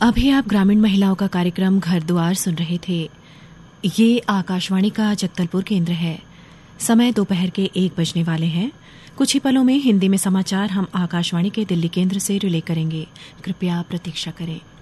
अभी आप ग्रामीण महिलाओं का कार्यक्रम घर द्वार सुन रहे थे। ये आकाशवाणी का जगदलपुर केंद्र है। समय दोपहर के 1 बजने वाले हैं। कुछ ही पलों में हिंदी में समाचार हम आकाशवाणी के दिल्ली केंद्र से रिले करेंगे। कृपया प्रतीक्षा करें।